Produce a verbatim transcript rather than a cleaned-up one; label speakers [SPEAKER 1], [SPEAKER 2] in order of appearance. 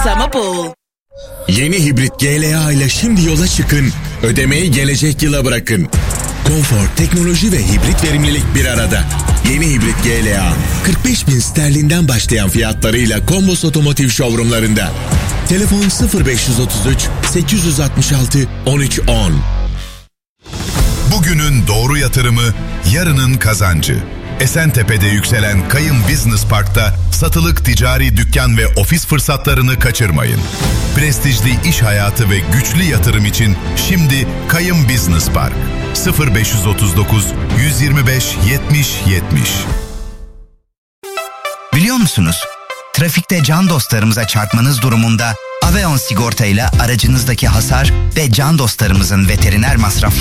[SPEAKER 1] Kapsama bu.
[SPEAKER 2] Yeni hibrit G L A ile şimdi yola çıkın. Ödemeyi gelecek yıla bırakın. Konfor, teknoloji ve hibrit verimlilik bir arada. Yeni hibrit G L A kırk beş bin sterlinden başlayan fiyatlarıyla Kombos Otomotiv showroomlarında. Telefon sıfır beş otuz üç sekiz altı altı on üç on.
[SPEAKER 3] Bugünün doğru yatırımı, yarının kazancı. Esentepe'de yükselen Kayım Business Park'ta satılık ticari dükkan ve ofis fırsatlarını kaçırmayın. Prestijli iş hayatı ve güçlü yatırım için şimdi Kayım Business Park. sıfır beş otuz dokuz yüz yirmi beş yetmiş yetmiş.
[SPEAKER 4] Biliyor musunuz? Trafikte can dostlarımıza çarpmanız durumunda Aveon sigorta ile aracınızdaki hasar ve can dostlarımızın veteriner masrafları